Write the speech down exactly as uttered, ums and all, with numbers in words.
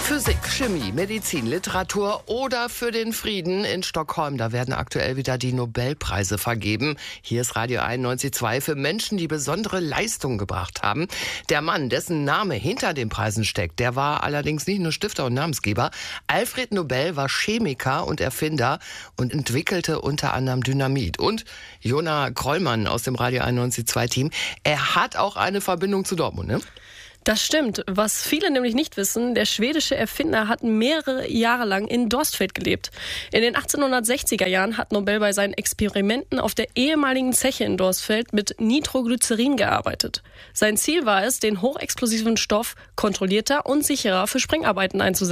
Physik, Chemie, Medizin, Literatur oder für den Frieden in Stockholm. Da werden aktuell wieder die Nobelpreise vergeben. Hier ist Radio einundneunzig Komma zwei für Menschen, die besondere Leistungen gebracht haben. Der Mann, dessen Name hinter den Preisen steckt, der war allerdings nicht nur Stifter und Namensgeber. Alfred Nobel war Chemiker und Erfinder und entwickelte unter anderem Dynamit. Und Jona Krollmann aus dem Radio einundneunzig Komma zwei Team, er hat auch eine Verbindung zu Dortmund, ne? Das stimmt. Was viele nämlich nicht wissen, der schwedische Erfinder hat mehrere Jahre lang in Dorstfeld gelebt. In den achtzehnhundertsechziger Jahren hat Nobel bei seinen Experimenten auf der ehemaligen Zeche in Dorstfeld mit Nitroglycerin gearbeitet. Sein Ziel war es, den hochexplosiven Stoff kontrollierter und sicherer für Sprengarbeiten einzusetzen.